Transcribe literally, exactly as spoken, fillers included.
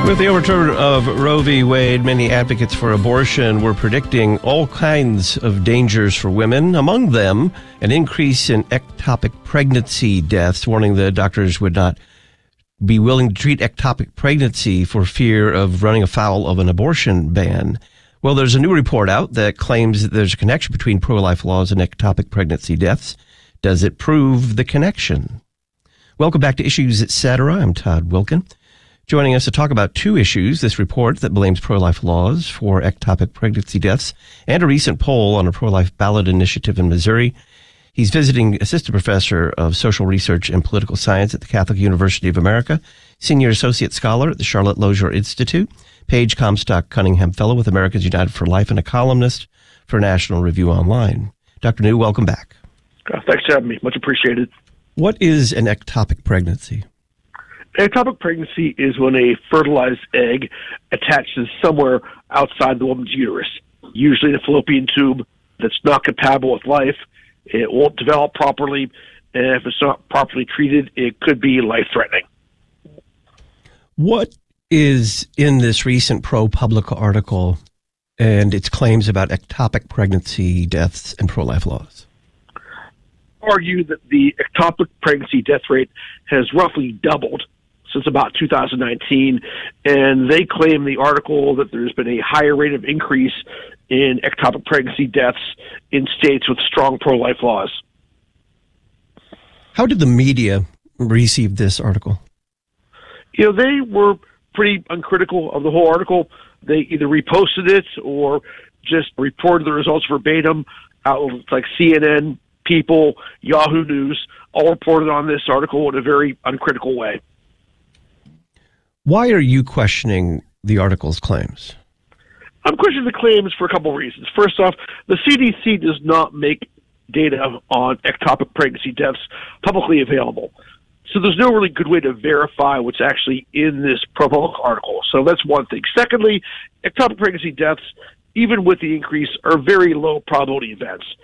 With the overturn of Roe v. Wade, many advocates for abortion were predicting all kinds of dangers for women, among them an increase in ectopic pregnancy deaths, warning that doctors would not be willing to treat ectopic pregnancy for fear of running afoul of an abortion ban. Well, there's a new report out that claims that there's a connection between pro-life laws and ectopic pregnancy deaths. Does it prove the connection? Welcome back to Issues Etc. I'm Todd Wilkin. Joining us to talk about two issues, this report that blames pro-life laws for ectopic pregnancy deaths and a recent poll on a pro-life ballot initiative in Missouri. He's visiting assistant professor of social research and political science at the Catholic University of America, senior associate scholar at the Charlotte Lozier Institute, Paige Comstock Cunningham Fellow with Americans United for Life, and a columnist for National Review Online. Doctor New, welcome back. Uh, thanks for having me. Much appreciated. What is an ectopic pregnancy? Ectopic pregnancy is when a fertilized egg attaches somewhere outside the woman's uterus, usually the fallopian tube, that's not compatible with life. It won't develop properly, and if it's not properly treated, it could be life-threatening. What is in this recent ProPublica article and its claims about ectopic pregnancy deaths and pro-life laws? Argue that the ectopic pregnancy death rate has roughly doubled since about two thousand nineteen, and they claim in the article that there's been a higher rate of increase in ectopic pregnancy deaths in states with strong pro-life laws. How did the media receive this article? You know, they were pretty uncritical of the whole article. They either reposted it or just reported the results verbatim. Outlets like C N N, People, Yahoo News, all reported on this article in a very uncritical way. Why are you questioning the article's claims? I'm questioning the claims for a couple of reasons. First off, the C D C does not make data on ectopic pregnancy deaths publicly available. So there's no really good way to verify what's actually in this ProPublica article. So that's one thing. Secondly, ectopic pregnancy deaths, even with the increase, are very low probability events.